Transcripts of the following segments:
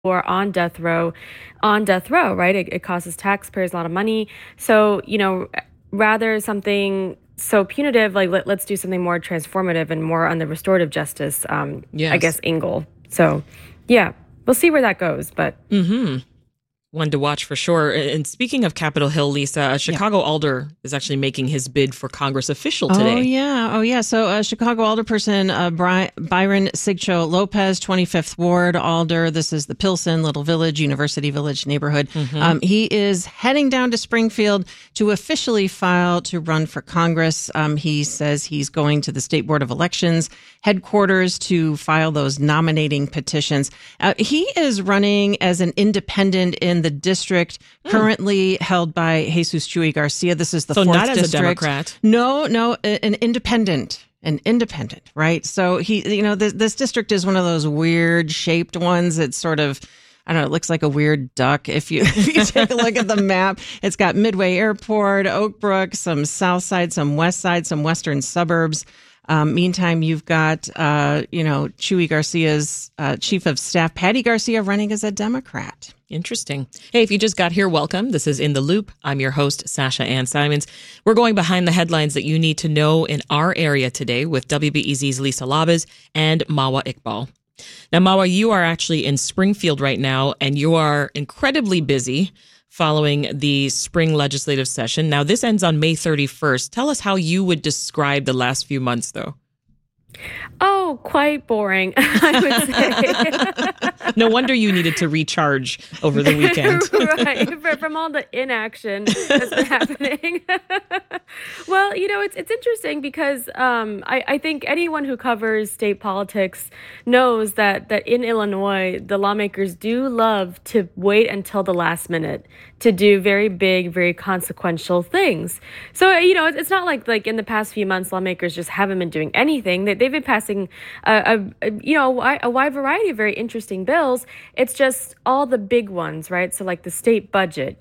are on death row, right? It costs taxpayers a lot of money. So, rather something so punitive, like let's do something more transformative and more on the restorative justice, I Yes. guess, angle. So, yeah, we'll see where that goes. But One to watch for sure. And speaking of Capitol Hill, Lisa, a Yeah. Chicago alder is actually making his bid for Congress official Oh, today. yeah. Oh, yeah. So Chicago alderperson Byron Sigcho Lopez, 25th Ward alder. This is the Pilsen, Little Village, University Village neighborhood. He is heading down to Springfield to officially file to run for Congress. He says he's going to the State Board of Elections headquarters to file those nominating petitions. He is running as an independent in the district currently held by Jesus Chuy Garcia. This is the So fourth not as district. a Democrat. No, an independent. Right? So this district is one of those weird shaped ones. It's sort of, I don't know, it looks like a weird duck. If you take a look at the map, it's got Midway Airport, Oak Brook, some south side, some west side, some western suburbs. Meantime, you've got, Chuy Garcia's chief of staff, Patty Garcia, running as a Democrat. Interesting. Hey, if you just got here, welcome. This is In the Loop. I'm your host, Sasha Ann Simons. We're going behind the headlines that you need to know in our area today with WBEZ's Lisa Labez and Mawa Iqbal. Now, Mawa, you are actually in Springfield right now, and you are incredibly busy following the spring legislative session. Now, this ends on May 31st. Tell us how you would describe the last few months, though. Oh, quite boring, I would say. No wonder you needed to recharge over the weekend. Right, from all the inaction that's been happening. Well, it's interesting because I think anyone who covers state politics knows that in Illinois, the lawmakers do love to wait until the last minute to do very big, very consequential things. So, it's not like in the past few months, lawmakers just haven't been doing anything. They've been passing a wide variety of very interesting bills. It's just all the big ones, right? So like the state budget,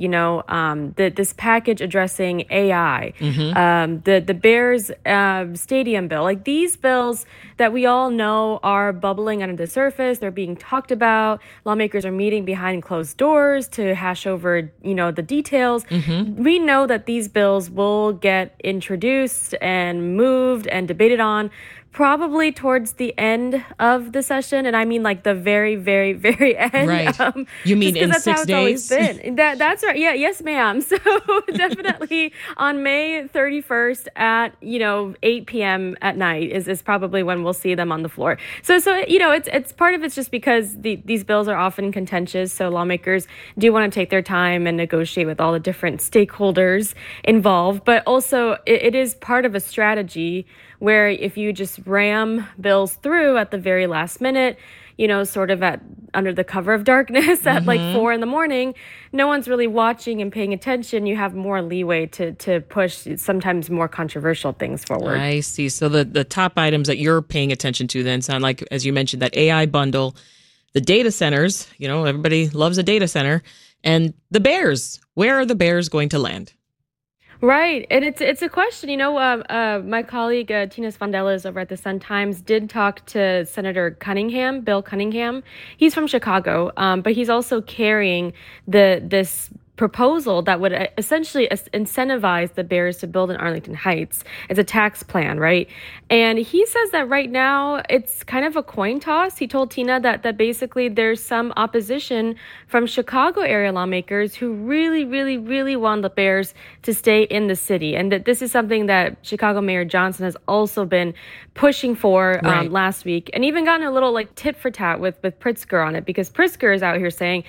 this package addressing AI, the Bears stadium bill, like these bills that we all know are bubbling under the surface. They're being talked about. Lawmakers are meeting behind closed doors to hash over, the details. We know that these bills will get introduced and moved and debated on probably towards the end of the session, and I mean like the very, very, very end. Right. You mean in that's 6 how it's days? always been. That's right. Yeah. Yes, ma'am. So definitely on May 31st at 8 p.m. at night is probably when we'll see them on the floor. So it's part of it's just because these bills are often contentious. So lawmakers do want to take their time and negotiate with all the different stakeholders involved, but also it is part of a strategy where if you just ram bills through at the very last minute, sort of under the cover of darkness at like 4 a.m, no one's really watching and paying attention. You have more leeway to push sometimes more controversial things forward. I see. So the top items that you're paying attention to then sound like, as you mentioned, that AI bundle, the data centers, everybody loves a data center, and the Bears. Where are the Bears going to land? Right. And it's a question, my colleague, Tina Svandelas over at the Sun-Times did talk to Senator Cunningham, Bill Cunningham. He's from Chicago, but he's also carrying this proposal that would essentially incentivize the Bears to build in Arlington Heights. It's a tax plan, right? And he says that right now it's kind of a coin toss. He told Tina that basically there's some opposition from Chicago area lawmakers who really, really, really want the Bears to stay in the city. And that this is something that Chicago Mayor Johnson has also been pushing for last week, and even gotten a little like tit for tat with Pritzker on it, because Pritzker is out here saying,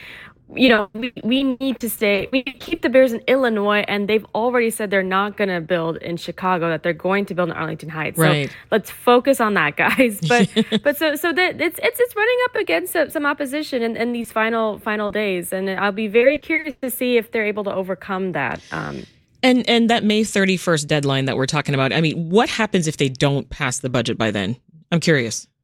we need to keep the Bears in Illinois, and they've already said they're not going to build in Chicago, that they're going to build in Arlington Heights. Right. So let's focus on that, guys. But so that it's running up against some opposition in these final days, and I'll be very curious to see if they're able to overcome that. And that May 31st deadline that we're talking about, I mean, what happens if they don't pass the budget by then? I'm curious.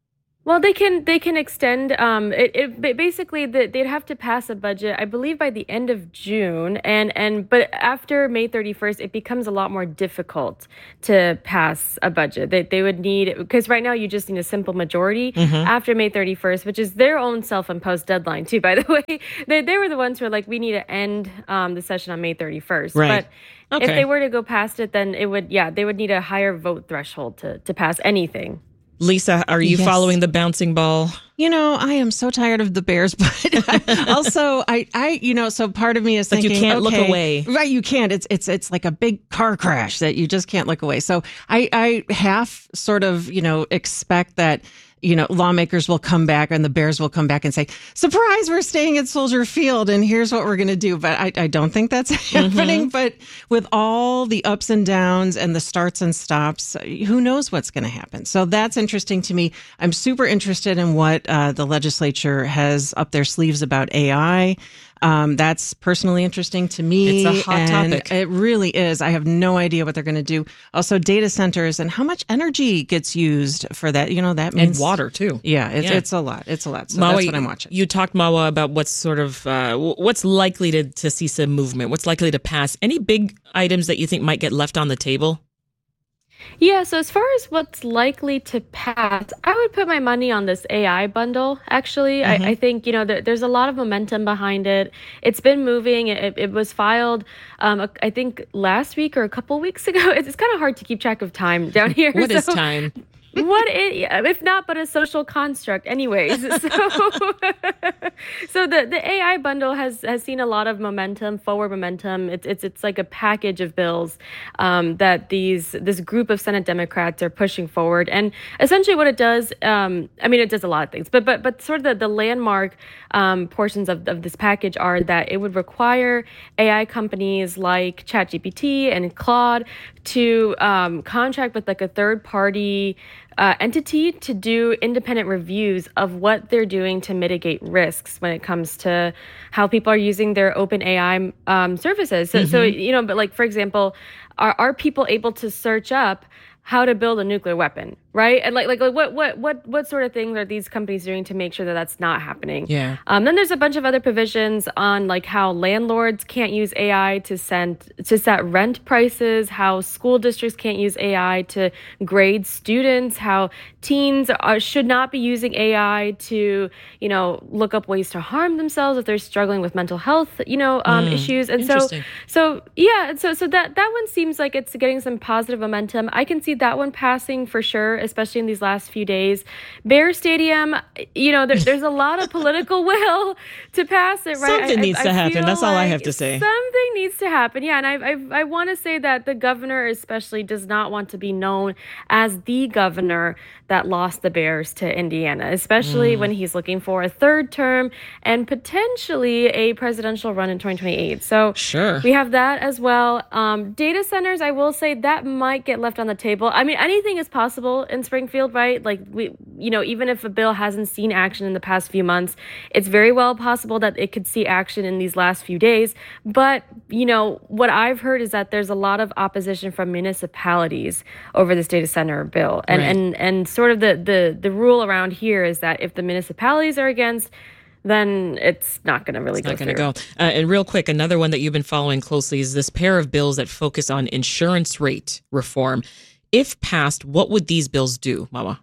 Well, they can extend basically they'd have to pass a budget, I believe, by the end of June, and but after May 31st, it becomes a lot more difficult to pass a budget. They would need, because right now you just need a simple majority after May 31st, which is their own self-imposed deadline too, by the way. They were the ones who were like, we need to end the session on May 31st. Right. But if they were to go past it, then they would need a higher vote threshold to pass anything. Lisa, are you following the bouncing ball? I am so tired of the Bears, but also so part of me is thinking, you can't look away. Right, you can't. It's like a big car crash that you just can't look away. So I half sort of, expect that lawmakers will come back and the Bears will come back and say, surprise, we're staying at Soldier Field and here's what we're going to do. But I don't think that's happening. But with all the ups and downs and the starts and stops, who knows what's going to happen? So that's interesting to me. I'm super interested in what the legislature has up their sleeves about AI. That's personally interesting to me. It's a hot topic. It really is. I have no idea what they're going to do. Also, data centers and how much energy gets used for that. That means and water too. Yeah, it's a lot. It's a lot. So Mawa, that's what I'm watching. You talked, Mawa, about what's sort of what's likely to see some movement. What's likely to pass? Any big items that you think might get left on the table? Yeah, so as far as what's likely to pass, I would put my money on this AI bundle, actually. I think, there's a lot of momentum behind it. It's been moving. It was filed, I think, last week or a couple weeks ago. It's kind of hard to keep track of time down here. What is time? What if not but a social construct anyways? So the AI bundle has seen a lot of forward momentum. It's like a package of bills that this group of Senate Democrats are pushing forward. And essentially what it does, it does a lot of things, but sort of the landmark portions of this package are that it would require AI companies like ChatGPT and Claude to contract with like a third party entity to do independent reviews of what they're doing to mitigate risks when it comes to how people are using their open AI services. So, but like, for example, are people able to search up how to build a nuclear weapon, right? And like what sort of things are these companies doing to make sure that that's not happening? Yeah. Then there's a bunch of other provisions on like how landlords can't use AI to set rent prices, how school districts can't use AI to grade students, how teens should not be using AI to look up ways to harm themselves if they're struggling with mental health issues. And so that one seems like it's getting some positive momentum. I can see that one passing for sure, especially in these last few days. Bear Stadium, there's a lot of political will to pass it, right? Something needs to happen. That's all I have to say. Something needs to happen. Yeah, and I want to say that the governor especially does not want to be known as the governor that lost the Bears to Indiana, especially when he's looking for a third term and potentially a presidential run in 2028. So sure, we have that as well. Data centers, I will say that might get left on the table. I mean, anything is possible in Springfield, right? Like even if a bill hasn't seen action in the past few months, it's very well possible that it could see action in these last few days. But, what I've heard is that there's a lot of opposition from municipalities over this data center bill. And sort of the rule around here is that if the municipalities are against, then it's not going to really go through. It's not going to go. And real quick, another one that you've been following closely is this pair of bills that focus on insurance rate reform. If passed, what would these bills do, Mawa?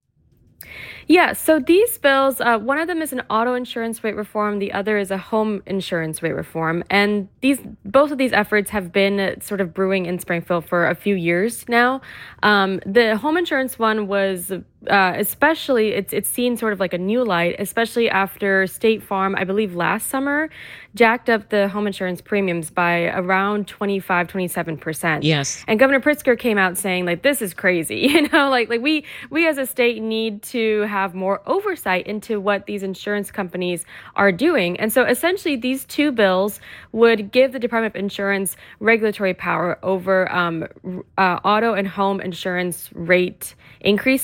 Yeah, so these bills, one of them is an auto insurance rate reform. The other is a home insurance rate reform. And both of these efforts have been sort of brewing in Springfield for a few years now. The home insurance one was especially, it's seen sort of like a new light, especially after State Farm, I believe last summer, jacked up the home insurance premiums by around 27%. Yes. And Governor Pritzker came out saying, like, this is crazy. Like we as a state need to have more oversight into what these insurance companies are doing. And so essentially these two bills would give the Department of Insurance regulatory power over auto and home insurance rate increases.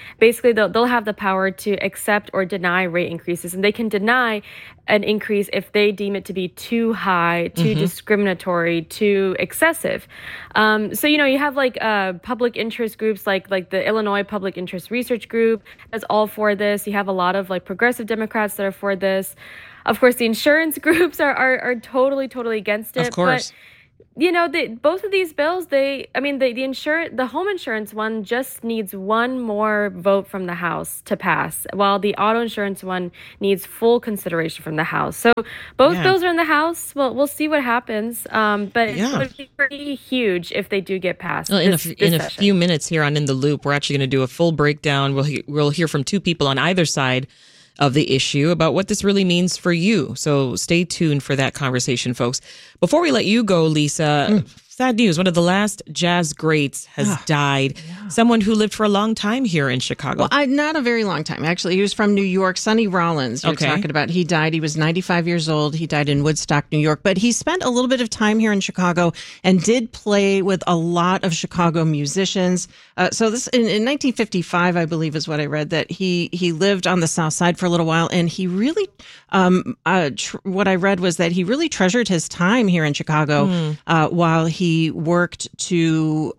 basically they'll have the power to accept or deny rate increases, and they can deny an increase if they deem it to be too high, too discriminatory, too excessive. So, you have like public interest groups like the Illinois Public Interest Research Group that's all for this. You have a lot of like progressive Democrats that are for this. Of course, the insurance groups are totally against it. Of course. But both of these bills, the home insurance one just needs one more vote from the House to pass, while the auto insurance one needs full consideration from the House. So both bills are in the House. Well, we'll see what happens. But it would be pretty huge if they do get passed. Well, in a few minutes here on In the Loop, we're actually going to do a full breakdown. We'll hear from two people on either side of the issue about what this really means for you. So stay tuned for that conversation, folks. Before we let you go, Lisa, sad news. One of the last jazz greats has died. Yeah. Someone who lived for a long time here in Chicago. Well, not a very long time, actually. He was from New York. Sonny Rollins, you're talking about. He died. He was 95 years old. He died in Woodstock, New York. But he spent a little bit of time here in Chicago and did play with a lot of Chicago musicians. So this in 1955, I believe, is what I read, that he lived on the South Side for a little while. And he really, what I read was that he really treasured his time here in Chicago while he worked to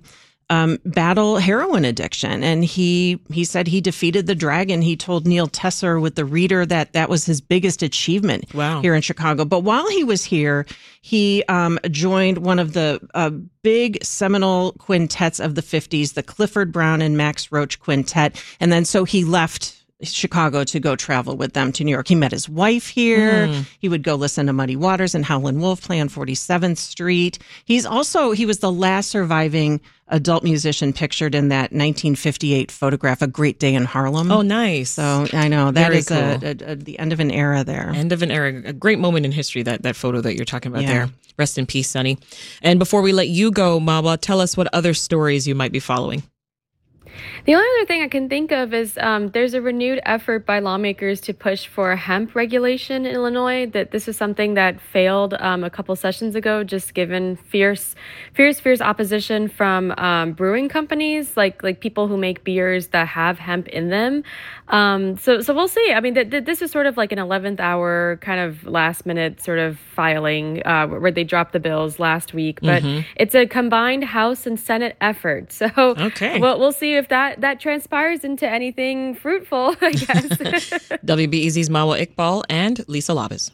battle heroin addiction. And he said he defeated the dragon. He told Neil Tesser with The Reader that was his biggest achievement here in Chicago. But while he was here, he joined one of the big seminal quintets of the 50s, the Clifford Brown and Max Roach Quintet. And then so he left Chicago to go travel with them to New York. He met his wife here. He would go listen to Muddy Waters and Howlin' Wolf play on 47th Street. He was the last surviving adult musician pictured in that 1958 photograph, A Great Day in Harlem. Oh, nice. So I know that Very is cool. the end of an era there. End of an era. A great moment in history, that photo that you're talking about there. Rest in peace, Sonny. And before we let you go, Mawa, tell us what other stories you might be following. The only other thing I can think of is there's a renewed effort by lawmakers to push for hemp regulation in Illinois. That this is something that failed a couple sessions ago, just given fierce opposition from brewing companies, like people who make beers that have hemp in them. So we'll see. I mean, this is sort of like an 11th hour kind of last minute sort of filing where they dropped the bills last week, but it's a combined House and Senate effort. So we'll see if that transpires into anything fruitful, I guess. WBEZ's Mawa Iqbal and Lisa Labuz.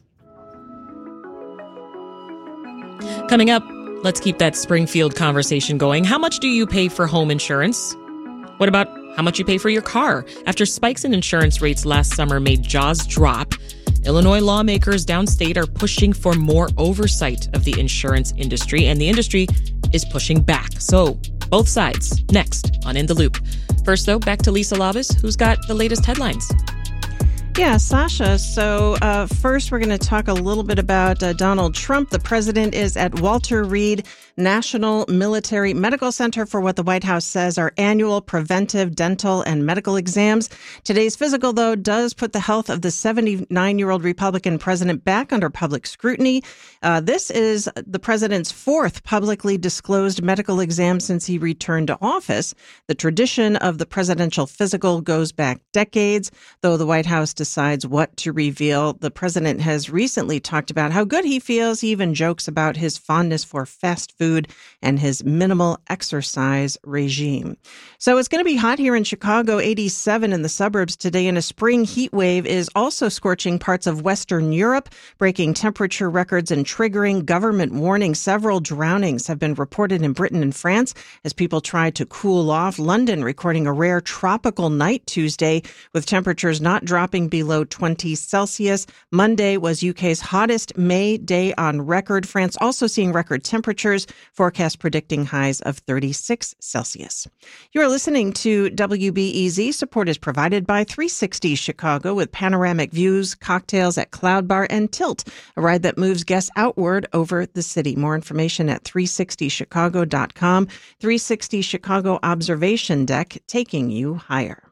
Coming up, let's keep that Springfield conversation going. How much do you pay for home insurance? What about how much you pay for your car? After spikes in insurance rates last summer made jaws drop, Illinois lawmakers downstate are pushing for more oversight of the insurance industry, and the industry is pushing back. So, both sides, next on In the Loop. First, though, back to Lisa Labuz, who's got the latest headlines. Yeah, Sasha. So first, we're going to talk a little bit about Donald Trump. The president is at Walter Reed National Military Medical Center for what the White House says are annual preventive dental and medical exams. Today's physical, though, does put the health of the 79-year-old Republican president back under public scrutiny. This is the president's fourth publicly disclosed medical exam since he returned to office. The tradition of the presidential physical goes back decades, though the White House decides what to reveal. The president has recently talked about how good he feels. He even jokes about his fondness for fast food and his minimal exercise regime. So it's going to be hot here in Chicago, 87 in the suburbs today, and a spring heat wave is also scorching parts of Western Europe, breaking temperature records and triggering government warnings. Several drownings have been reported in Britain and France as people try to cool off. London recording a rare tropical night Tuesday with temperatures not dropping below 20 Celsius. Monday was UK's hottest May day on record. France also seeing record temperatures, forecast predicting highs of 36 Celsius. You're listening to WBEZ. Support is provided by 360 Chicago with panoramic views, cocktails at Cloud Bar, and Tilt, a ride that moves guests outward over the city. More information at 360chicago.com. 360 Chicago Observation Deck, taking you higher.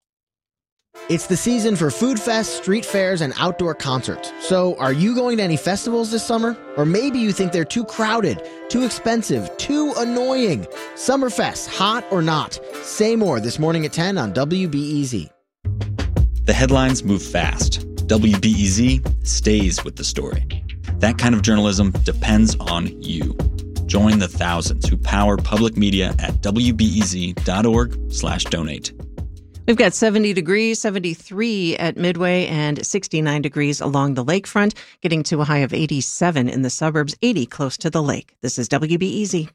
It's the season for food fests, street fairs, and outdoor concerts. So are you going to any festivals this summer? Or maybe you think they're too crowded, too expensive, too annoying. Summerfest, hot or not, Say more this morning at 10 on WBEZ. The headlines move fast. WBEZ stays with the story. That kind of journalism depends on you. Join the thousands who power public media at wbez.org/donate. We've got 70 degrees, 73 at Midway, and 69 degrees along the lakefront, getting to a high of 87 in the suburbs, 80 close to the lake. This is WBEZ.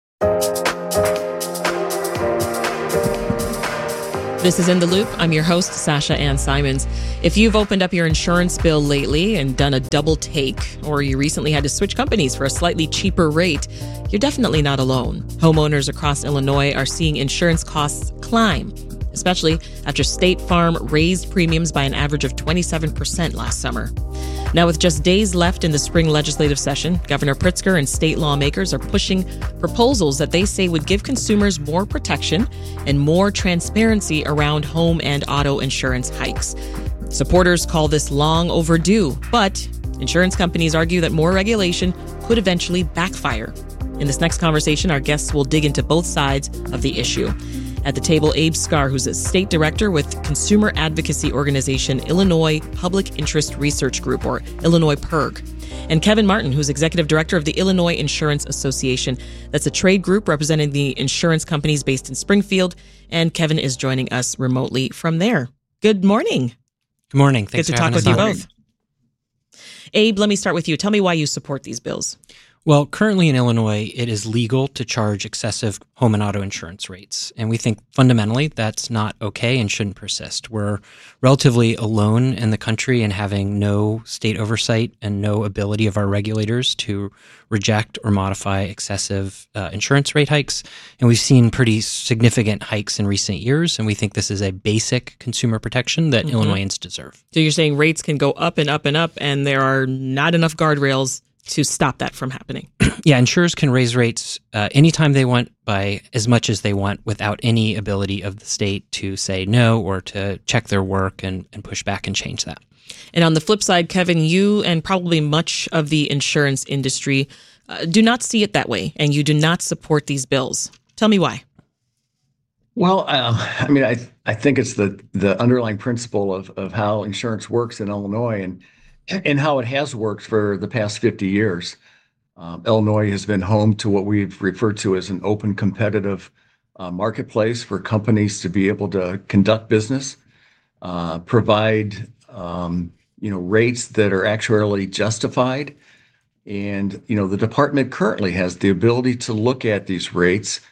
This is In the Loop. I'm your host, Sasha Ann Simons. If you've opened up your insurance bill lately and done a double take, or you recently had to switch companies for a slightly cheaper rate, you're definitely not alone. Homeowners across Illinois are seeing insurance costs climb, especially after State Farm raised premiums by an average of 27% last summer. Now, with just days left in the spring legislative session, Governor Pritzker and state lawmakers are pushing proposals that they say would give consumers more protection and more transparency around home and auto insurance hikes. Supporters call this long overdue, but insurance companies argue that more regulation could eventually backfire. In this next conversation, our guests will dig into both sides of the issue. At the table, Abe Skar, who's a state director with consumer advocacy organization Illinois Public Interest Research Group, or Illinois PIRG, and Kevin Martin, who's executive director of the Illinois Insurance Association. That's a trade group representing the insurance companies based in Springfield, and Kevin is joining us remotely from there. Good morning. Good morning. Thanks Good to for talk having with us you on. both. Abe, let me start with you. Tell me why you support these bills. Well, currently in Illinois, it is legal to charge excessive home and auto insurance rates. And we think fundamentally that's not okay and shouldn't persist. We're relatively alone in the country in having no state oversight and no ability of our regulators to reject or modify excessive insurance rate hikes. And we've seen pretty significant hikes in recent years. And we think this is a basic consumer protection that Illinoisans deserve. So you're saying rates can go up and up and up, and there are not enough guardrails to stop that from happening. Yeah, insurers can raise rates anytime they want by as much as they want without any ability of the state to say no or to check their work and push back and change that. And on the flip side, Kevin, you and probably much of the insurance industry do not see it that way, and you do not support these bills. Tell me why. Well, I think it's the underlying principle of how insurance works in Illinois and how it has worked for the past 50 years. Illinois has been home to what we've referred to as an open competitive marketplace for companies to be able to conduct business, provide rates that are actuarially justified. And, the department currently has the ability to look at these rates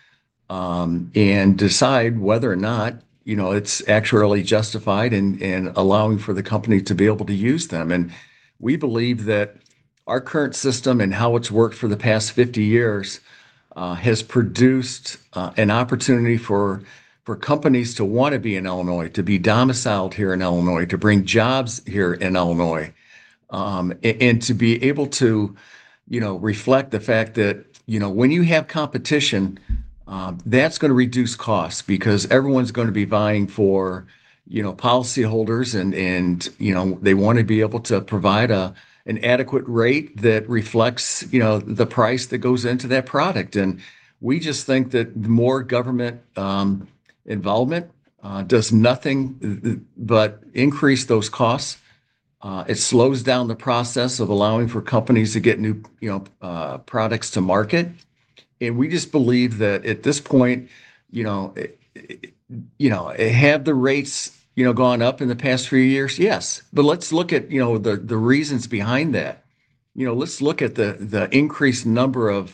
and decide whether or not it's actuarially justified and allowing for the company to be able to use them. And we believe that our current system and how it's worked for the past 50 years has produced an opportunity for companies to want to be in Illinois, to be domiciled here in Illinois, to bring jobs here in Illinois, and to be able to, reflect the fact that, when you have competition, that's going to reduce costs because everyone's going to be vying for, policyholders and they want to be able to provide an adequate rate that reflects, the price that goes into that product. And we just think that more government involvement does nothing but increase those costs. It slows down the process of allowing for companies to get new, products to market. And we just believe that at this point, have the rates, gone up in the past few years? Yes. But let's look at, the reasons behind that. Let's look at the increased number of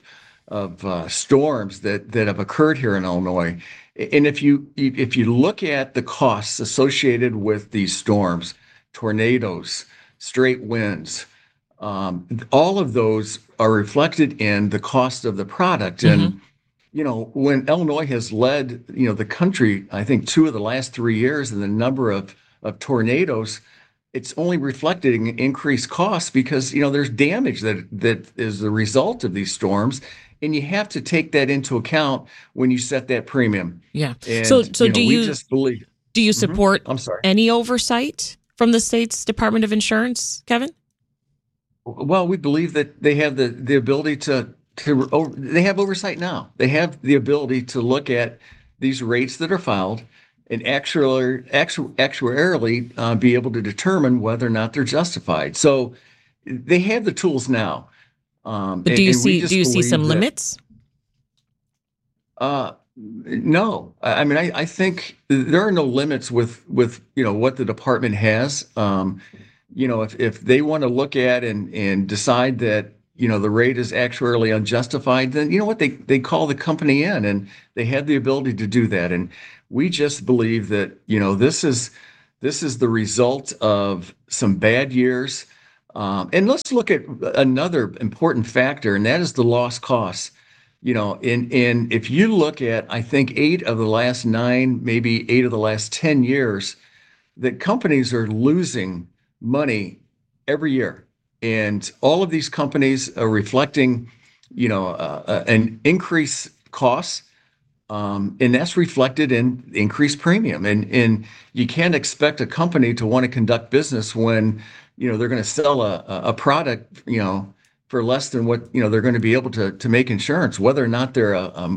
storms that have occurred here in Illinois. And if you look at the costs associated with these storms, tornadoes, straight winds, all of those are reflected in the cost of the product. And, when Illinois has led, the country, I think 2 of the last 3 years in the number of tornadoes, it's only reflected in increased costs because, there's damage that is the result of these storms. And you have to take that into account when you set that premium. Yeah. And, so do you just believe? Do you support I'm sorry. any oversight from the state's Department of Insurance, Kevin? Well, we believe that they have the ability they have oversight now. They have the ability to look at, these rates that are filed and actuarially be able to determine whether or not they're justified. So they have the tools now. But do you see some limits? No, I mean, I think there are no limits with what the department has. If they want to look at and decide that the rate is actuarially unjustified, then you know what, they call the company in, and they have the ability to do that. And we just believe that this is the result of some bad years. And let's look at another important factor, and that is the lost costs. And if you look at, I think 8 of the last 9, maybe 8 of the last 10 years, that companies are losing money every year. And all of these companies are reflecting, an increased costs. And that's reflected in increased premium. And you can't expect a company to want to conduct business when, they're going to sell a product, for less than what they're going to be able to make insurance, whether or not they're a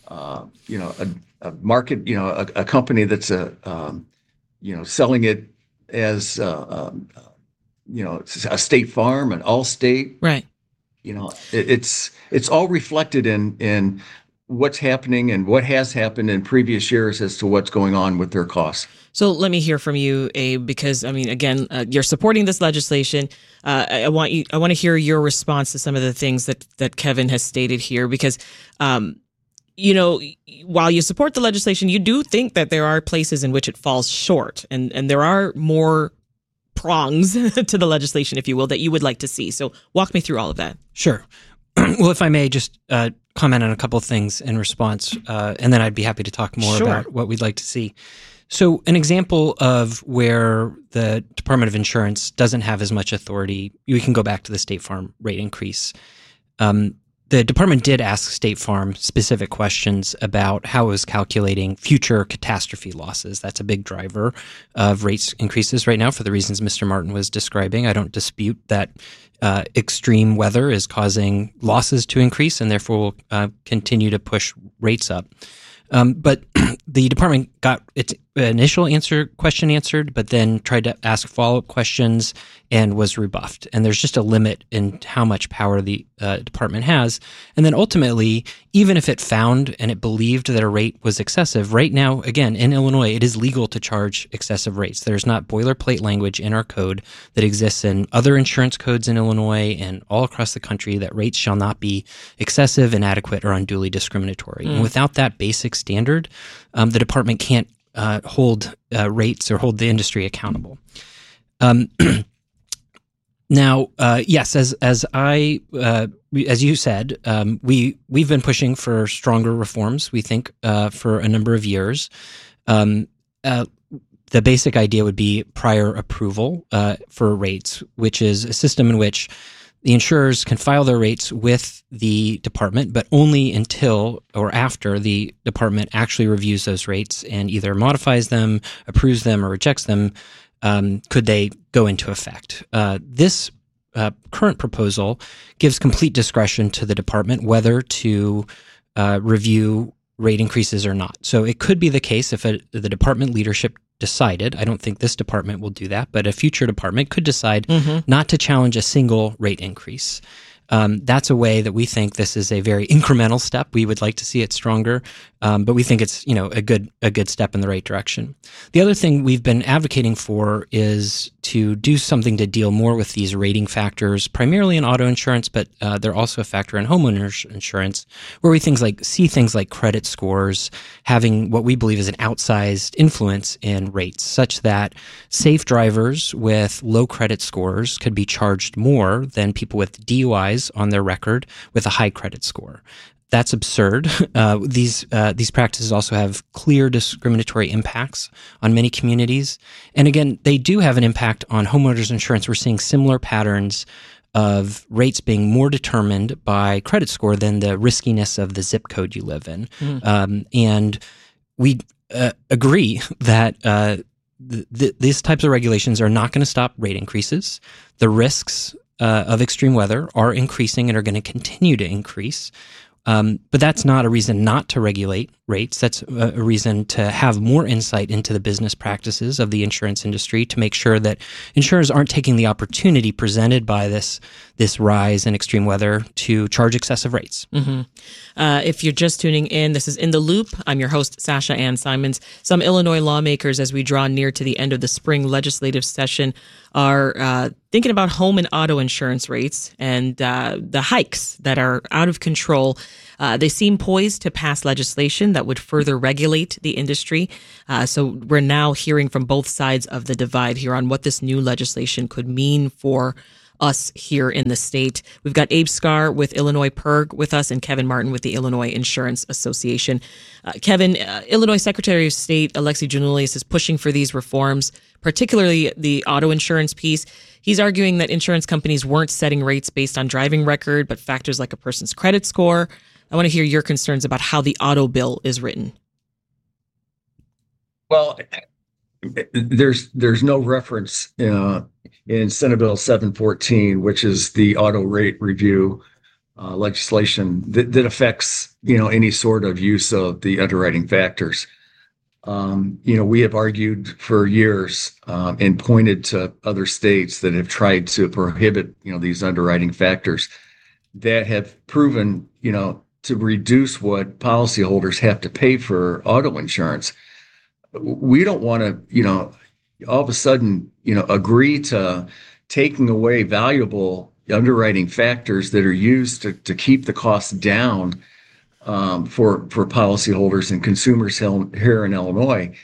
market, a company that's selling it as a State Farm, an Allstate, right? It's all reflected in what's happening and what has happened in previous years as to what's going on with their costs. So let me hear from you, Abe, because I mean, again, you're supporting this legislation. I want to hear your response to some of the things that Kevin has stated here, because, while you support the legislation, you do think that there are places in which it falls short, and there are more prongs to the legislation, if you will, that you would like to see. So walk me through all of that. Sure. Well, if I may just comment on a couple of things in response, and then I'd be happy to talk more about what we'd like to see. So an example of where the Department of Insurance doesn't have as much authority, we can go back to the State Farm rate increase. The department did ask State Farm specific questions about how it was calculating future catastrophe losses. That's a big driver of rates increases right now for the reasons Mr. Martin was describing. I don't dispute that extreme weather is causing losses to increase and therefore will continue to push rates up. But the department got its initial question answered, but then tried to ask follow-up questions and was rebuffed. And there's just a limit in how much power the department has. And then ultimately, even if it found and it believed that a rate was excessive, right now, again, in Illinois, it is legal to charge excessive rates. There's not boilerplate language in our code that exists in other insurance codes in Illinois and all across the country that rates shall not be excessive, inadequate, or unduly discriminatory. And without that basic standard, the department can't hold rates or hold the industry accountable. Now, yes, as you said, we've been pushing for stronger reforms. We think for a number of years. The basic idea would be prior approval for rates, which is a system in which the insurers can file their rates with the department, but only until or after the department actually reviews those rates and either modifies them, approves them, or rejects them, could they go into effect. This current proposal gives complete discretion to the department whether to review rate increases or not. So it could be the case if the department leadership decided, I don't think this department will do that, but a future department could decide not to challenge a single rate increase. That's a way that we think this is a very incremental step. We would like to see it stronger, but we think it's a good step in the right direction. The other thing we've been advocating for is to do something to deal more with these rating factors, primarily in auto insurance, but they're also a factor in homeowners insurance, where we see things like credit scores having what we believe is an outsized influence in rates, such that safe drivers with low credit scores could be charged more than people with DUIs on their record with a high credit score. That's absurd. These practices also have clear discriminatory impacts on many communities. And again, they do have an impact on homeowners insurance. We're seeing similar patterns of rates being more determined by credit score than the riskiness of the zip code you live in. And we agree that these types of regulations are not going to stop rate increases. The risks of extreme weather are increasing and are going to continue to increase. But that's not a reason not to regulate rates. That's a reason to have more insight into the business practices of the insurance industry to make sure that insurers aren't taking the opportunity presented by this rise in extreme weather to charge excessive rates. Mm-hmm. If you're just tuning in, this is In the Loop. I'm your host, Sasha Ann Simons. Some Illinois lawmakers, as we draw near to the end of the spring legislative session, are thinking about home and auto insurance rates and the hikes that are out of control. They seem poised to pass legislation that would further regulate the industry. So we're now hearing from both sides of the divide here on what this new legislation could mean for us here in the state. We've got Abe Scar with Illinois PIRG with us and Kevin Martin with the Illinois Insurance Association. Kevin, Illinois Secretary of State Alexi Giannoulias is pushing for these reforms, particularly the auto insurance piece. He's arguing that insurance companies weren't setting rates based on driving record, but factors like a person's credit score. I want to hear your concerns about how the auto bill is written. Well, there's no reference in Senate Bill 714, which is the auto rate review legislation that affects any sort of use of the underwriting factors. We have argued for years and pointed to other states that have tried to prohibit these underwriting factors that have proven to reduce what policyholders have to pay for auto insurance. We don't want to, all of a sudden, agree to taking away valuable underwriting factors that are used to keep the costs down for policyholders and consumers here in Illinois.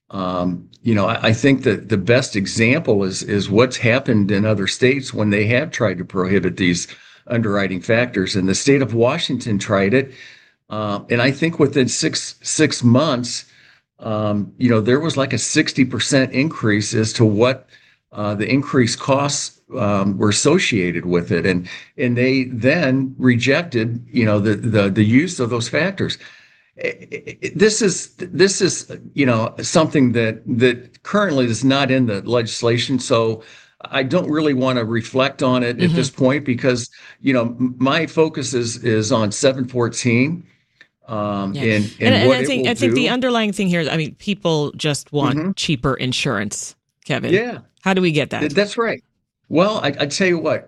I think that the best example is what's happened in other states when they have tried to prohibit these underwriting factors. And the state of Washington tried it, and I think within six months, there was like a 60% increase as to what the increased costs were associated with it, and they then rejected, the use of those factors. This is something that currently is not in the legislation, so I don't really want to reflect on it at this point because my focus is on 714. And I think the underlying thing here, people just want cheaper insurance, Kevin. Yeah. How do we get that? That's right. Well, I tell you what,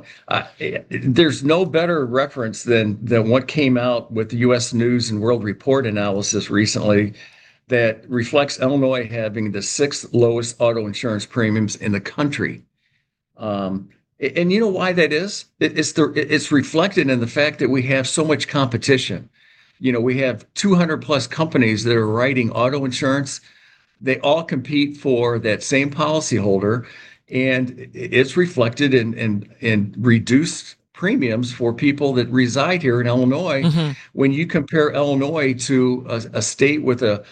there's no better reference than what came out with the U.S. News and World Report analysis recently that reflects Illinois having the 6th lowest auto insurance premiums in the country. And you know why that is? It's reflected in the fact that we have so much competition. We have 200 plus companies that are writing auto insurance. They all compete for that same policyholder, and it's reflected in reduced premiums for people that reside here in Illinois. When you compare Illinois to a state with a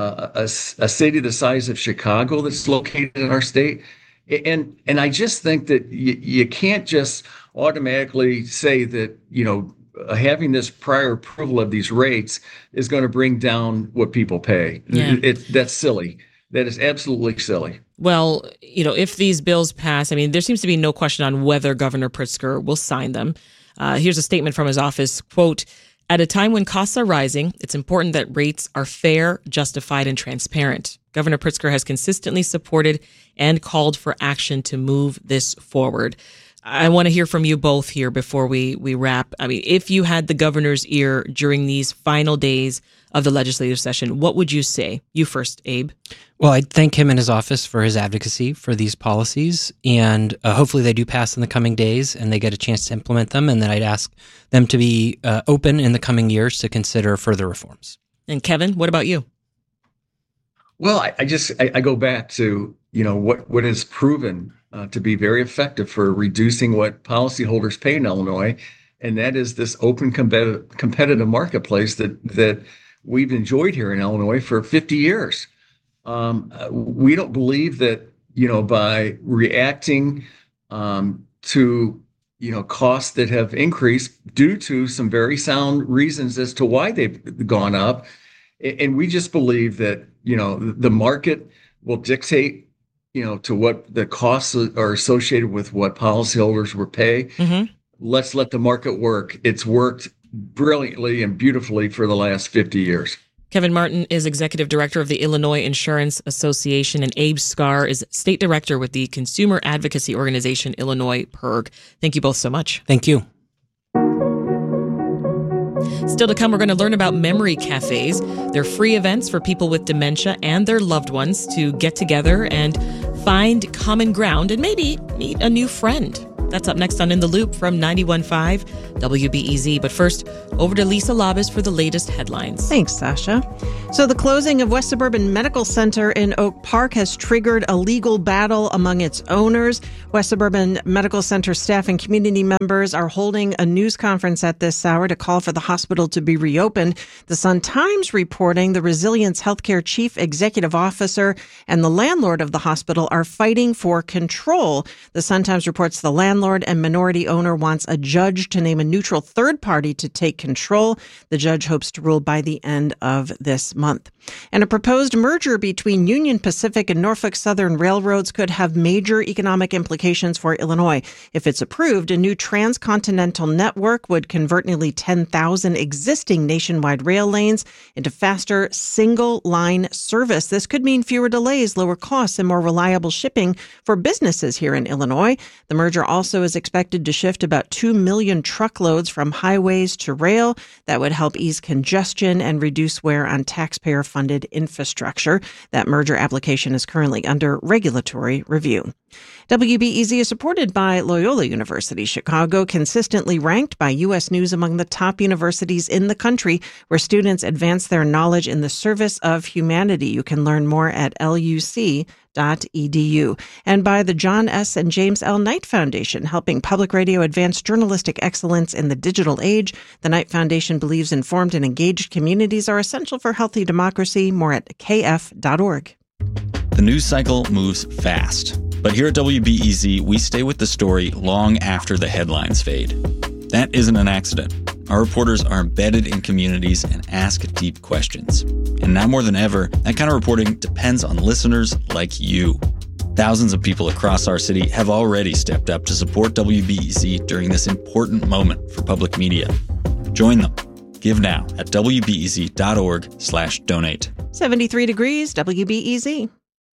city the size of Chicago that's located in our state, and I just think that you can't just automatically say that having this prior approval of these rates is going to bring down what people pay. Yeah. That's silly. That is absolutely silly. Well, if these bills pass, there seems to be no question on whether Governor Pritzker will sign them. Here's a statement from his office, quote, "At a time when costs are rising, it's important that rates are fair, justified, and transparent. Governor Pritzker has consistently supported and called for action to move this forward." I want to hear from you both here before we wrap. If you had the governor's ear during these final days of the legislative session, what would you say? You first, Abe. Well, I'd thank him and his office for his advocacy for these policies, and hopefully they do pass in the coming days and they get a chance to implement them, and then I'd ask them to be open in the coming years to consider further reforms. And Kevin, what about you? Well, I go back to, what is proven to be very effective for reducing what policyholders pay in Illinois, and that is this open competitive marketplace that we've enjoyed here in Illinois for 50 years. We don't believe that, by reacting to, costs that have increased due to some very sound reasons as to why they've gone up. And we just believe that, the market will dictate, to what the costs are associated with what policyholders will pay. Let's let the market work. It's worked brilliantly and beautifully for the last 50 years. Kevin Martin is Executive Director of the Illinois Insurance Association, and Abe Skar is State Director with the consumer advocacy organization Illinois PIRG. Thank you both so much. Thank you. Still to come, we're going to learn about memory cafes. They're free events for people with dementia and their loved ones to get together and find common ground and maybe meet a new friend. That's up next on In the Loop from 91.5 WBEZ. But first, over to Lisa Labuz for the latest headlines. Thanks, Sasha. So the closing of West Suburban Medical Center in Oak Park has triggered a legal battle among its owners. West Suburban Medical Center staff and community members are holding a news conference at this hour to call for the hospital to be reopened. The Sun-Times reporting the Resilience Healthcare Chief Executive Officer and the landlord of the hospital are fighting for control. The Sun-Times reports the landlord and minority owner wants a judge to name a neutral third party to take control. The judge hopes to rule by the end of this month. And a proposed merger between Union Pacific and Norfolk Southern Railroads could have major economic implications for Illinois. If it's approved, a new transcontinental network would convert nearly 10,000 existing nationwide rail lanes into faster single-line service. This could mean fewer delays, lower costs, and more reliable shipping for businesses here in Illinois. The merger also is expected to shift about 2 million truckloads from highways to rail. That would help ease congestion and reduce wear on taxpayer-funded infrastructure. That merger application is currently under regulatory review. WBEZ is supported by Loyola University Chicago, consistently ranked by U.S. News among the top universities in the country, where students advance their knowledge in the service of humanity. You can learn more at luc.edu. And by the John S. and James L. Knight Foundation, helping public radio advance journalistic excellence in the digital age. The Knight Foundation believes informed and engaged communities are essential for healthy democracy. More at kf.org. The news cycle moves fast, but here at WBEZ, we stay with the story long after the headlines fade. That isn't an accident. Our reporters are embedded in communities and ask deep questions. And now more than ever, that kind of reporting depends on listeners like you. Thousands of people across our city have already stepped up to support WBEZ during this important moment for public media. Join them. Give now at wbez.org/donate. 73 degrees, WBEZ.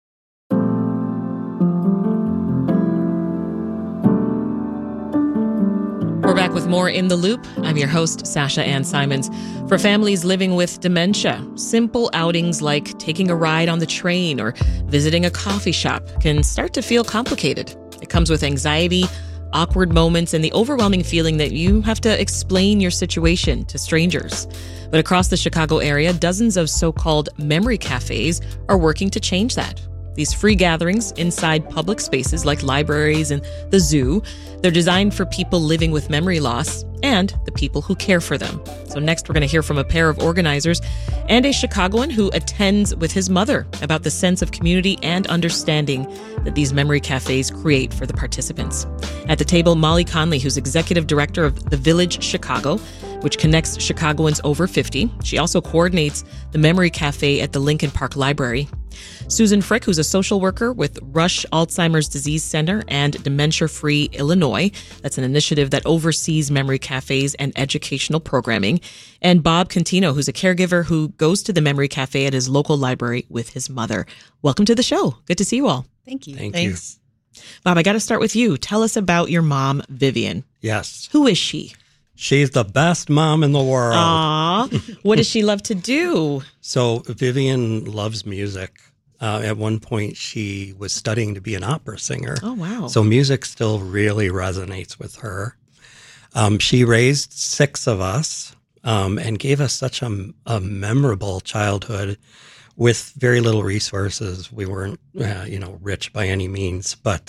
We're back with more In the Loop. I'm your host, Sasha Ann Simons. For families living with dementia, simple outings like taking a ride on the train or visiting a coffee shop can start to feel complicated. It comes with anxiety, awkward moments, and the overwhelming feeling that you have to explain your situation to strangers. But across the Chicago area, dozens of so-called memory cafes are working to change that. These free gatherings inside public spaces like libraries and the zoo, they're designed for people living with memory loss and the people who care for them. So next, we're going to hear from a pair of organizers and a Chicagoan who attends with his mother about the sense of community and understanding that these memory cafes create for the participants. At the table, Molly Conley, who's executive director of The Village Chicago, which connects Chicagoans over 50. She also coordinates the Memory Cafe at the Lincoln Park Library. Susan Frick, who's a social worker with Rush Alzheimer's Disease Center and Dementia Free Illinois. That's an initiative that oversees memory cafes and educational programming. And Bob Contino, who's a caregiver who goes to the Memory Cafe at his local library with his mother. Welcome to the show. Good to see you all. Thank you. Thanks. Bob, I got to start with you. Tell us about your mom, Vivian. Yes. Who is she? She's the best mom in the world. Aw. What does she love to do? So Vivian loves music. At one point, she was studying to be an opera singer. Oh, wow. So music still really resonates with her. She raised 6 of us and gave us such a memorable childhood with very little resources. We weren't, rich by any means, but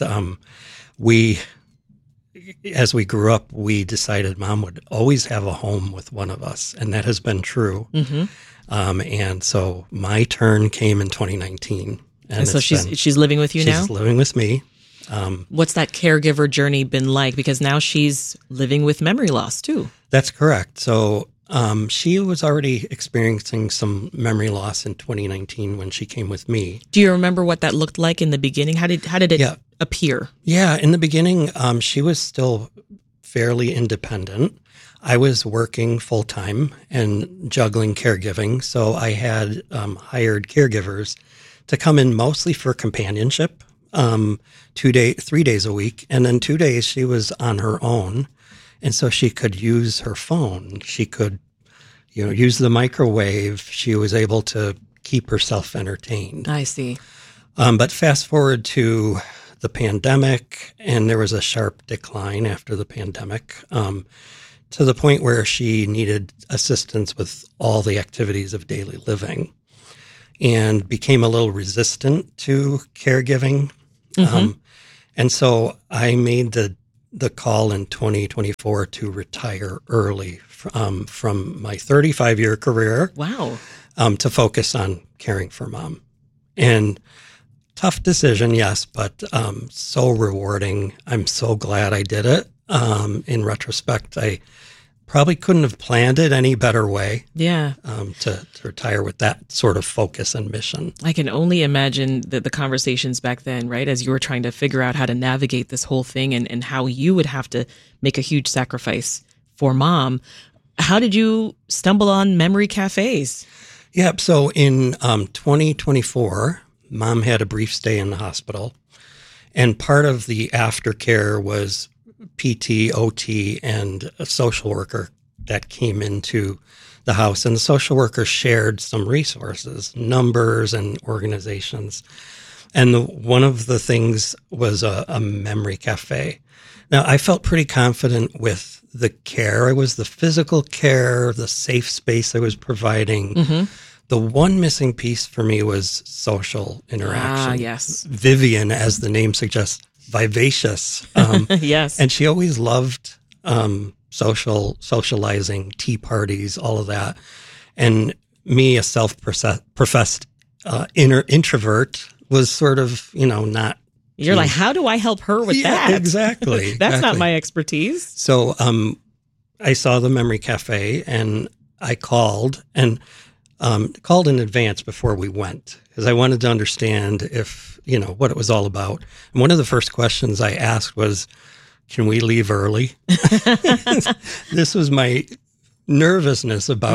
as we grew up, we decided Mom would always have a home with one of us, and that has been true. Mm-hmm. And so my turn came in 2019. And so she's living with you now? She's living with me. What's that caregiver journey been like? Because now she's living with memory loss too. That's correct. So she was already experiencing some memory loss in 2019 when she came with me. Do you remember what that looked like in the beginning? How did it appear? Yeah, in the beginning, she was still fairly independent. I was working full time and juggling caregiving, so I had hired caregivers to come in mostly for companionship, 3 days a week, and then 2 days she was on her own, and so she could use her phone. She could, use the microwave. She was able to keep herself entertained. I see. But fast forward to the pandemic, and there was a sharp decline after the pandemic, to the point where she needed assistance with all the activities of daily living and became a little resistant to caregiving. And so I made the call in 2024 to retire early from my 35-year career. Wow. To focus on caring for Mom. And tough decision, yes, but so rewarding. I'm so glad I did it. In retrospect, I probably couldn't have planned it any better way. Yeah. To retire with that sort of focus and mission. I can only imagine the conversations back then, right? As you were trying to figure out how to navigate this whole thing and how you would have to make a huge sacrifice for Mom. How did you stumble on memory cafes? Yep. So in 2024, Mom had a brief stay in the hospital. And part of the aftercare was PT, OT, and a social worker that came into the house. And the social worker shared some resources, numbers and organizations. And one of the things was a memory cafe. Now, I felt pretty confident with the care. It was the physical care, the safe space I was providing. The one missing piece for me was social interaction. Ah, yes. Vivian, as the name suggests, vivacious. Yes. And she always loved socializing, tea parties, all of that. And me, a self-professed introvert, was sort of, not. You're like, how do I help her with that? Exactly. That's not my expertise. So I saw the Memory Cafe and I called in advance before we went because I wanted to understand if, what it was all about. And one of the first questions I asked was, can we leave early? This was my nervousness about,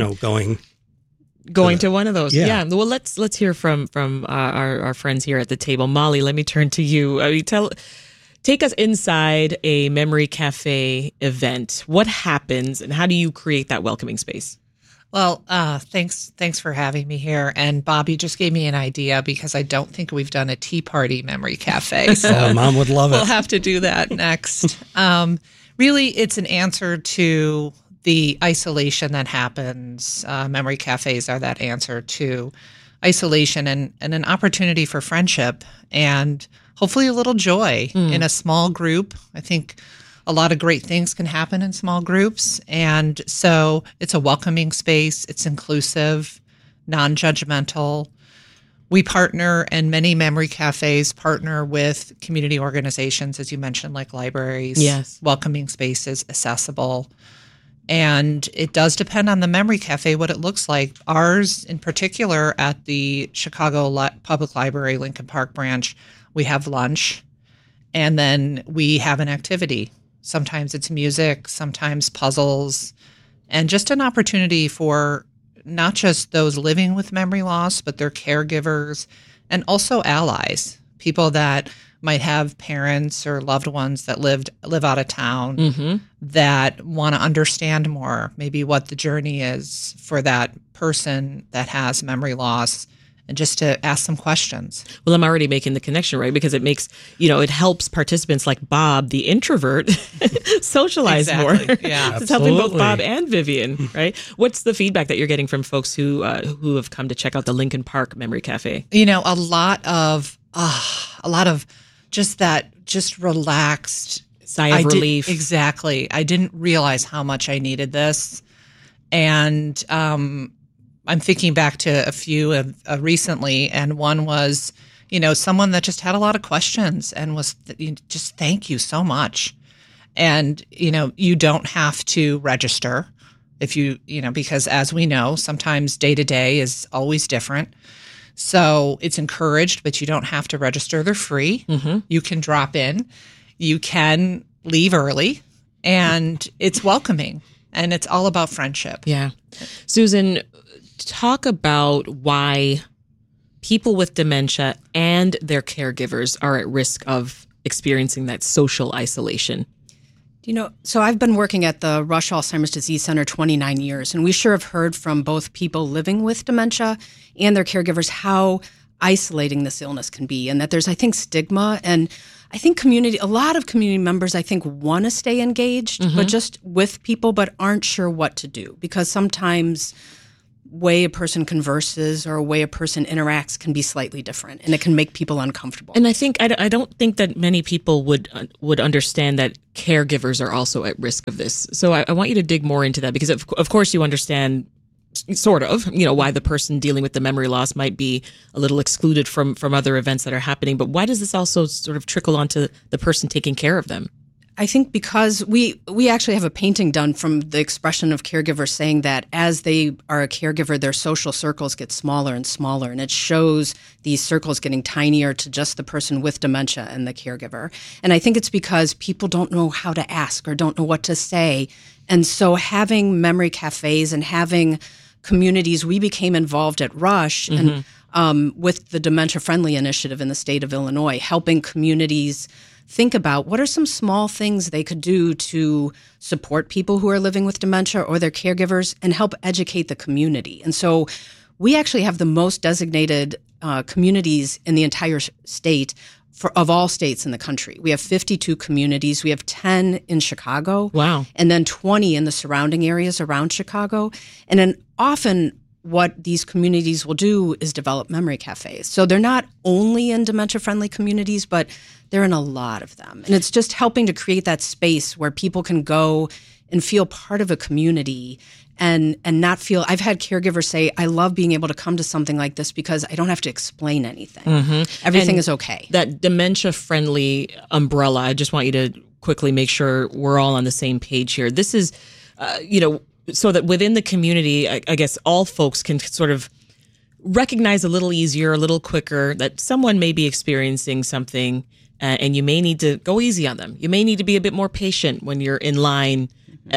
going to one of those. Yeah. Well, let's hear from our friends here at the table. Molly, let me turn to you. Take us inside a Memory Cafe event. What happens and how do you create that welcoming space? Well, thanks for having me here. And Bob, you just gave me an idea because I don't think we've done a tea party Memory Cafe. So Mom would love it. We'll have to do that next. Really, it's an answer to the isolation that happens. Memory cafes are that answer to isolation and an opportunity for friendship and hopefully a little joy in a small group. I think a lot of great things can happen in small groups. And so it's a welcoming space. It's inclusive, non-judgmental. We partner, and many memory cafes partner with community organizations, as you mentioned, like libraries, yes, welcoming spaces, accessible. And it does depend on the Memory Cafe, what it looks like. Ours, in particular, at the Chicago Public Library, Lincoln Park branch, we have lunch, and then we have an activity. Sometimes it's music, sometimes puzzles, and just an opportunity for not just those living with memory loss, but their caregivers and also allies, people that might have parents or loved ones that live out of town that want to understand more, maybe what the journey is for that person that has memory loss, and just to ask some questions. Well, I'm already making the connection, right? Because it makes, it helps participants like Bob, the introvert, socialize more. Yeah, it's helping both Bob and Vivian, right? What's the feedback that you're getting from folks who have come to check out the Lincoln Park Memory Cafe? A lot of just relaxed sigh of relief. Exactly. I didn't realize how much I needed this. And I'm thinking back to a few recently, and one was, someone that just had a lot of questions and was just thank you so much. And, you don't have to register if because as we know, sometimes day to day is always different. So it's encouraged, but you don't have to register. They're free. You can drop in. You can leave early. and it's welcoming, and it's all about friendship. Yeah. Susan, talk about why people with dementia and their caregivers are at risk of experiencing that social isolation. So I've been working at the Rush Alzheimer's Disease Center 29 years, and we sure have heard from both people living with dementia and their caregivers how isolating this illness can be, and that there's, I think, stigma. And I think a lot of community members, I think, want to stay engaged, but just with people, but aren't sure what to do, because sometimes way a person converses or a way a person interacts can be slightly different, and it can make people uncomfortable. And I think I don't think that many people would understand that caregivers are also at risk of this. So I want you to dig more into that, because of course you understand sort of, why the person dealing with the memory loss might be a little excluded from other events that are happening. But why does this also sort of trickle onto the person taking care of them? I think because we actually have a painting done from the expression of caregivers saying that as they are a caregiver, their social circles get smaller and smaller, and it shows these circles getting tinier to just the person with dementia and the caregiver. And I think it's because people don't know how to ask or don't know what to say. And so having memory cafes and having communities, we became involved at Rush and with the Dementia Friendly Initiative in the state of Illinois, helping communities think about what are some small things they could do to support people who are living with dementia or their caregivers and help educate the community. And so we actually have the most designated communities in the entire state of all states in the country. We have 52 communities. We have 10 in Chicago. Wow. And then 20 in the surrounding areas around Chicago. And then often what these communities will do is develop memory cafes. So they're not only in dementia-friendly communities, but they're in a lot of them. And it's just helping to create that space where people can go and feel part of a community and not feel. I've had caregivers say, I love being able to come to something like this because I don't have to explain anything. Everything is okay. That dementia-friendly umbrella, I just want you to quickly make sure we're all on the same page here. This is, so that within the community, I guess all folks can sort of recognize a little easier, a little quicker that someone may be experiencing something, and you may need to go easy on them. You may need to be a bit more patient when you're in line,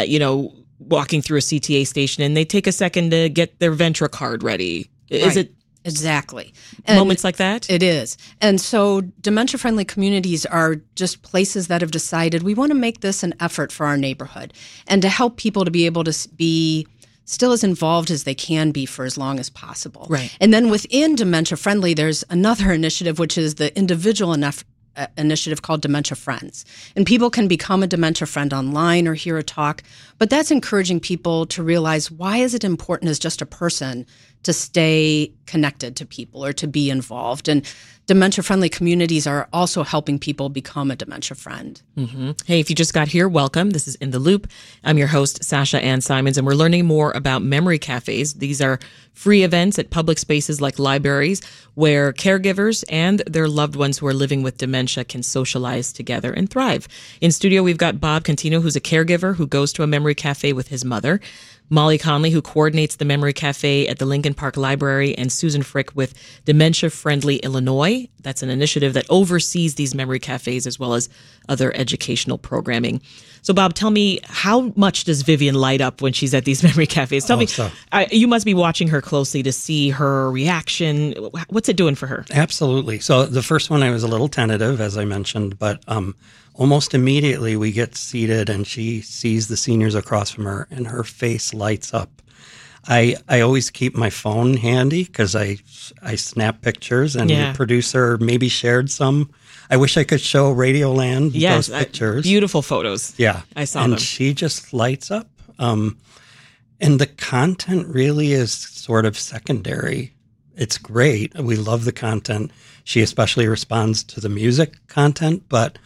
walking through a CTA station, and they take a second to get their Ventra card ready. Is it? Exactly. Moments like that? It is. And so dementia-friendly communities are just places that have decided we want to make this an effort for our neighborhood and to help people to be able to be still as involved as they can be for as long as possible. Right. And then within dementia-friendly, there's another initiative, which is the individual initiative called Dementia Friends. And people can become a dementia friend online or hear a talk, but that's encouraging people to realize, why is it important as just a person to stay connected to people or to be involved? And dementia-friendly communities are also helping people become a dementia friend. Hey, if you just got here, welcome. This is In the Loop. I'm your host, Sasha Ann Simons, and we're learning more about memory cafes. These are free events at public spaces like libraries where caregivers and their loved ones who are living with dementia can socialize together and thrive. In studio, we've got Bob Contino, who's a caregiver who goes to a memory cafe with his mother, Molly Conley, who coordinates the Memory Cafe at the Lincoln Park Library, and Susan Frick with Dementia Friendly Illinois. That's an initiative that oversees these memory cafes as well as other educational programming. So, Bob, tell me, how much does Vivian light up when she's at these memory cafes? Tell me, you must be watching her closely to see her reaction. What's it doing for her? Absolutely. So the first one I was a little tentative, as I mentioned, but almost immediately we get seated and she sees the seniors across from her and her face lights up. I always keep my phone handy because I snap pictures, and the producer maybe shared some. I wish I could show Radioland those pictures. Beautiful photos. Yeah. I saw them. And she just lights up. And the content really is sort of secondary. It's great. We love the content. She especially responds to the music content, but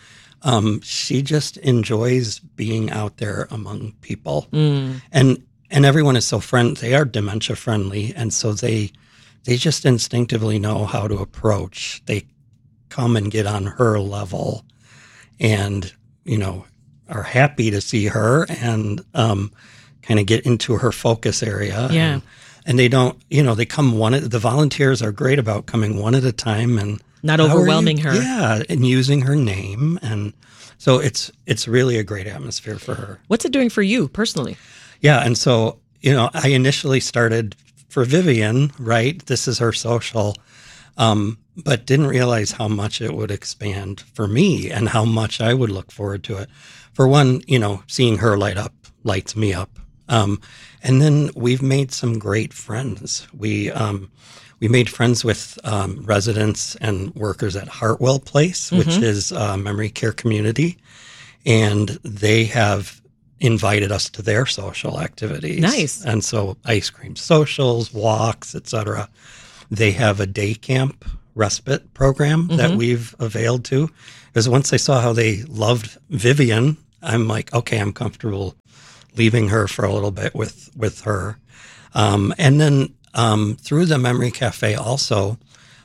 she just enjoys being out there among people. And everyone is so friendly. They are dementia friendly, and so they just instinctively know how to approach. They come and get on her level, and are happy to see her and kind of get into her focus area. Yeah, and they don't. They come the volunteers are great about coming one at a time and not overwhelming her. Yeah, and using her name, and So it's really a great atmosphere for her. What's it doing for you personally? Yeah. And so, I initially started for Vivian, right? This is her social, but didn't realize how much it would expand for me and how much I would look forward to it. For one, seeing her light up lights me up. And then we've made some great friends. We made friends with residents and workers at Hartwell Place, which is a memory care community, and they have invited us to their social activities. Nice. And so ice cream socials, walks, etc. They have a day camp respite program that we've availed to. Because once I saw how they loved Vivian, I'm like, okay, I'm comfortable leaving her for a little bit with her. And then through the Memory Cafe also,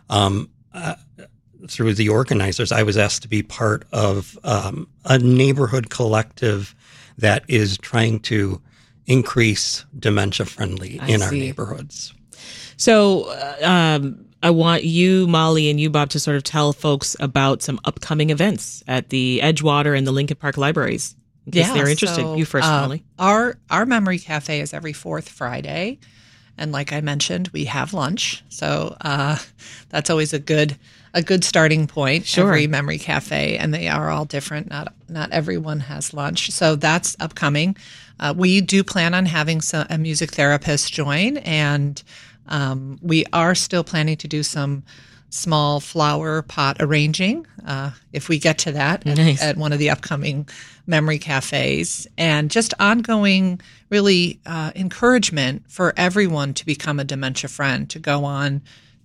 through the organizers, I was asked to be part of a neighborhood collective that is trying to increase dementia-friendly in our neighborhoods. So I want you, Molly, and you, Bob, to sort of tell folks about some upcoming events at the Edgewater and the Lincoln Park libraries, in case they're interested. You first, Molly. Our Memory Cafe is every fourth Friday. And like I mentioned, we have lunch. So that's always a good starting point. Sure. Every Memory Cafe, and they are all different. Not everyone has lunch. So that's upcoming. We do plan on having a music therapist join, and we are still planning to do some small flower pot arranging if we get to that at one of the upcoming Memory Cafes, and just ongoing really encouragement for everyone to become a dementia friend, to go on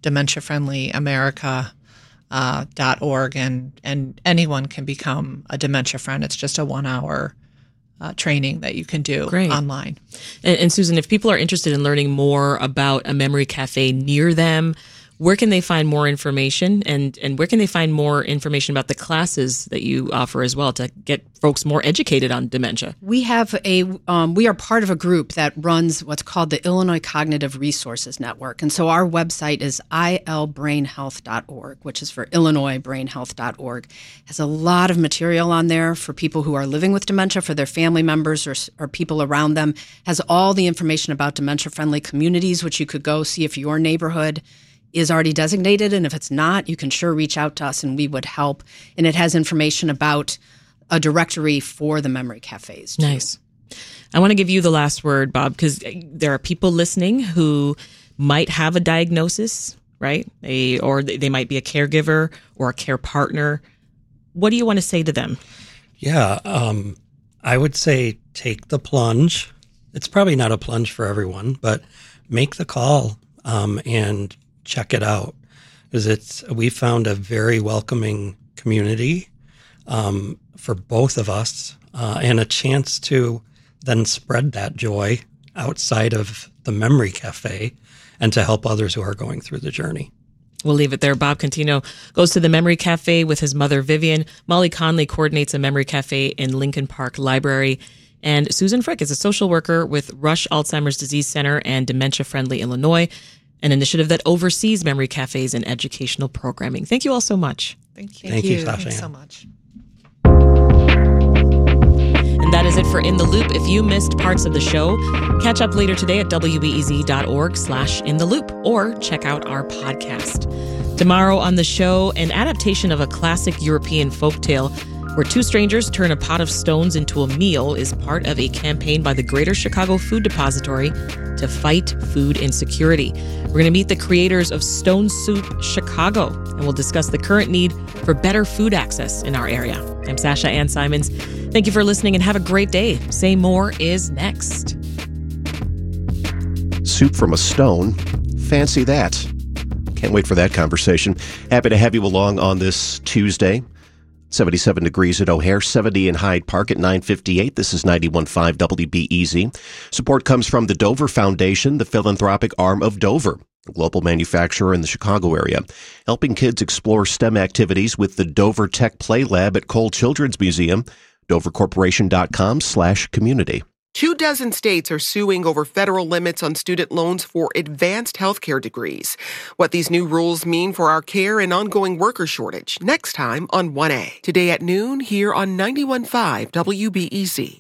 dementiafriendlyamerica.org, and anyone can become a dementia friend. It's just a 1 hour training that you can do online. And Susan, if people are interested in learning more about a Memory Cafe near them, where can they find more information, and where can they find more information about the classes that you offer as well to get folks more educated on dementia? We have we are part of a group that runs what's called the Illinois Cognitive Resources Network. And so our website is ilbrainhealth.org, which is for illinoisbrainhealth.org. It has a lot of material on there for people who are living with dementia, for their family members or people around them. It has all the information about dementia-friendly communities, which you could go see if your neighborhood is already designated, and if it's not, you can sure reach out to us and we would help. And it has information about a directory for the Memory Cafes too. Nice. I want to give you the last word, Bob, because there are people listening who might have a diagnosis, right? Or they might be a caregiver or a care partner. What do you want to say to them? Yeah, I would say take the plunge. It's probably not a plunge for everyone, but make the call and check it out, because we found a very welcoming community for both of us, and a chance to then spread that joy outside of the Memory Cafe and to help others who are going through the journey. We'll leave it there. Bob Contino goes to the Memory Cafe with his mother, Vivian. Molly Conley coordinates a Memory Cafe in Lincoln Park Library. And Susan Frick is a social worker with Rush Alzheimer's Disease Center and Dementia Friendly Illinois, an initiative that oversees memory cafes and educational programming. Thank you all so much. Thank you. Thank you, Sasha. Thanks so much. And that is it for In the Loop. If you missed parts of the show, catch up later today at wbez.org/intheloop or check out our podcast. Tomorrow on the show, an adaptation of a classic European folktale where two strangers turn a pot of stones into a meal is part of a campaign by the Greater Chicago Food Depository to fight food insecurity. We're going to meet the creators of Stone Soup Chicago, and we'll discuss the current need for better food access in our area. I'm Sasha Ann Simons. Thank you for listening and have a great day. Say More is next. Soup from a stone. Fancy that. Can't wait for that conversation. Happy to have you along on this Tuesday. 77 degrees at O'Hare, 70 in Hyde Park at 9:58. This is 91.5 WBEZ. Support comes from the Dover Foundation, the philanthropic arm of Dover, a global manufacturer in the Chicago area, helping kids explore STEM activities with the Dover Tech Play Lab at Cole Children's Museum, dovercorporation.com/community. 24 states are suing over federal limits on student loans for advanced healthcare degrees. What these new rules mean for our care and ongoing worker shortage. Next time on 1A. Today at noon here on 91.5 WBEZ.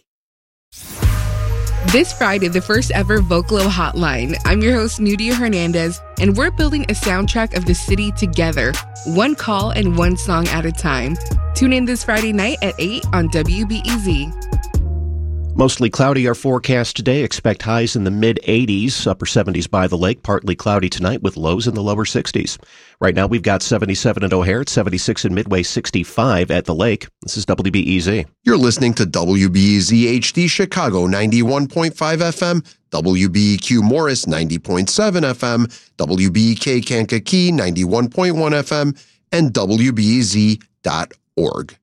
This Friday, the first ever Vocalo Hotline. I'm your host, Nudia Hernandez, and we're building a soundtrack of the city together, one call and one song at a time. Tune in this Friday night at 8 on WBEZ. Mostly cloudy our forecast today. Expect highs in the mid-80s, upper 70s by the lake. Partly cloudy tonight with lows in the lower 60s. Right now we've got 77 at O'Hare, 76 in Midway, 65 at the lake. This is WBEZ. You're listening to WBEZ HD Chicago 91.5 FM, WBEQ Morris 90.7 FM, WBEK Kankakee 91.1 FM, and WBEZ.org.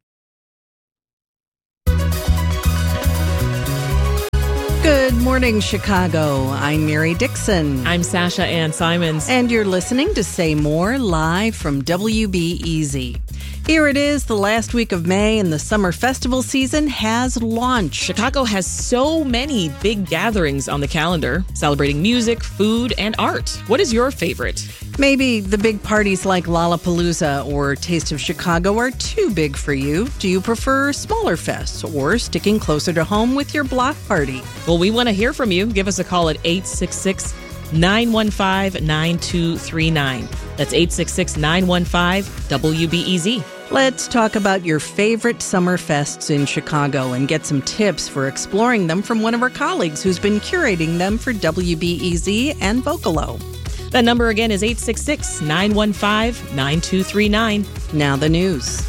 Good morning, Chicago. I'm Mary Dixon. I'm Sasha Ann Simons. And you're listening to Say More live from WBEZ. Here it is, the last week of May, and the summer festival season has launched. Chicago has so many big gatherings on the calendar, celebrating music, food, and art. What is your favorite? Maybe the big parties like Lollapalooza or Taste of Chicago are too big for you. Do you prefer smaller fests or sticking closer to home with your block party? Well, we want to hear from you. Give us a call at 866-915-9239. That's 866-915-WBEZ. Let's talk about your favorite summer fests in Chicago and get some tips for exploring them from one of our colleagues who's been curating them for WBEZ and Vocalo. That number again is 866-915-9239. Now the news.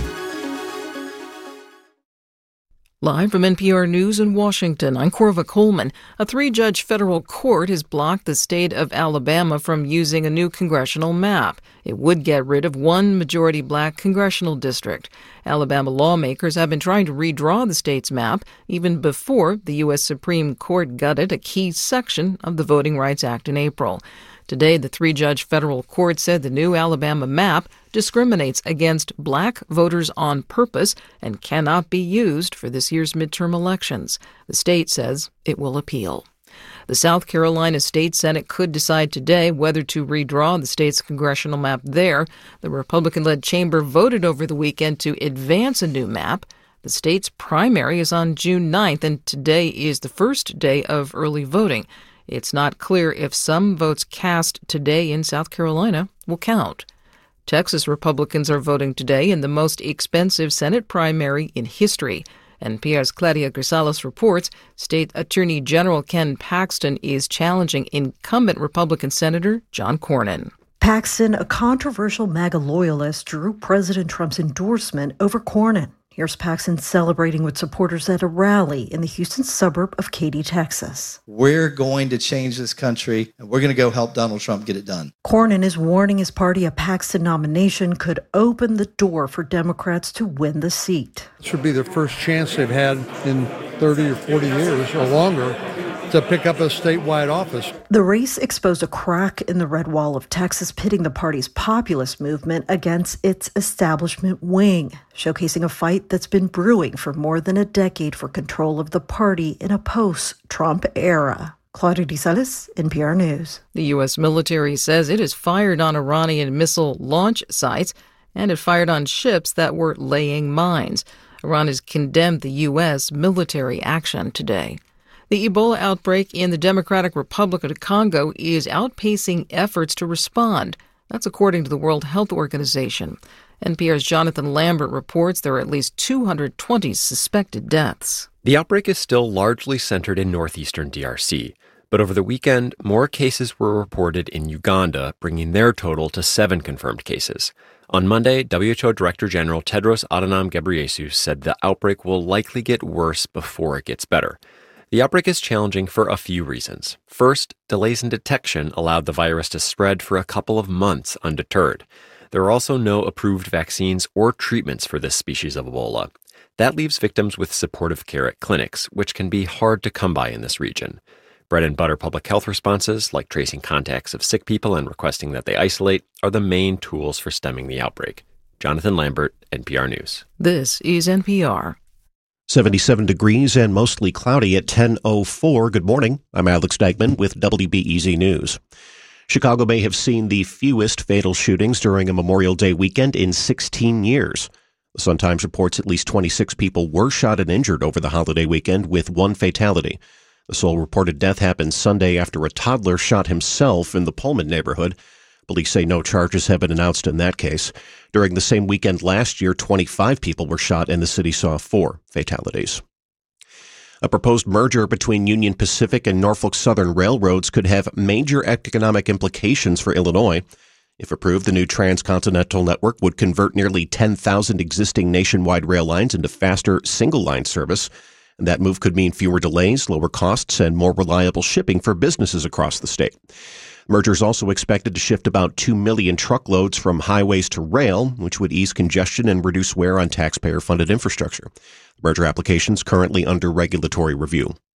Live from NPR News in Washington, I'm Corva Coleman. A 3-judge federal court has blocked the state of Alabama from using a new congressional map. It would get rid of one majority black congressional district. Alabama lawmakers have been trying to redraw the state's map even before the U.S. Supreme Court gutted a key section of the Voting Rights Act in April. Today, the 3-judge federal court said the new Alabama map discriminates against black voters on purpose and cannot be used for this year's midterm elections. The state says it will appeal. The South Carolina State Senate could decide today whether to redraw the state's congressional map there. The Republican-led chamber voted over the weekend to advance a new map. The state's primary is on June 9th, and today is the first day of early voting. It's not clear if some votes cast today in South Carolina will count. Texas Republicans are voting today in the most expensive Senate primary in history. NPR's Claudia Grisales reports State Attorney General Ken Paxton is challenging incumbent Republican Senator John Cornyn. Paxton, a controversial MAGA loyalist, drew President Trump's endorsement over Cornyn. Here's Paxton celebrating with supporters at a rally in the Houston suburb of Katy, Texas. We're going to change this country, and we're going to go help Donald Trump get it done. Cornyn is warning his party a Paxton nomination could open the door for Democrats to win the seat. This would be the first chance they've had in 30 or 40 years or longer to pick up a statewide office. The race exposed a crack in the red wall of Texas, pitting the party's populist movement against its establishment wing, showcasing a fight that's been brewing for more than a decade for control of the party in a post-Trump era. Claudia Grisales, NPR News. The U.S. military says it has fired on Iranian missile launch sites, and it fired on ships that were laying mines. Iran has condemned the U.S. military action today. The Ebola outbreak in the Democratic Republic of Congo is outpacing efforts to respond. That's according to the World Health Organization. NPR's Jonathan Lambert reports there are at least 220 suspected deaths. The outbreak is still largely centered in northeastern DRC, but over the weekend, more cases were reported in Uganda, bringing their total to 7 confirmed cases. On Monday, WHO Director General Tedros Adhanom Ghebreyesus said the outbreak will likely get worse before it gets better. The outbreak is challenging for a few reasons. First, delays in detection allowed the virus to spread for a couple of months undeterred. There are also no approved vaccines or treatments for this species of Ebola. That leaves victims with supportive care at clinics, which can be hard to come by in this region. Bread and butter public health responses, like tracing contacts of sick people and requesting that they isolate, are the main tools for stemming the outbreak. Jonathan Lambert, NPR News. This is NPR. 77 degrees and mostly cloudy at 10:04. Good morning. I'm Alex Degman with WBEZ News. Chicago may have seen the fewest fatal shootings during a Memorial Day weekend in 16 years. The Sun-Times reports at least 26 people were shot and injured over the holiday weekend, with one fatality. The sole reported death happened Sunday after a toddler shot himself in the Pullman neighborhood. Police say no charges have been announced in that case. During the same weekend last year, 25 people were shot and the city saw 4 fatalities. A proposed merger between Union Pacific and Norfolk Southern railroads could have major economic implications for Illinois. If approved, the new transcontinental network would convert nearly 10,000 existing nationwide rail lines into faster single-line service. And that move could mean fewer delays, lower costs, and more reliable shipping for businesses across the state. Merger is also expected to shift about 2 million truckloads from highways to rail, which would ease congestion and reduce wear on taxpayer-funded infrastructure. The merger application is currently under regulatory review.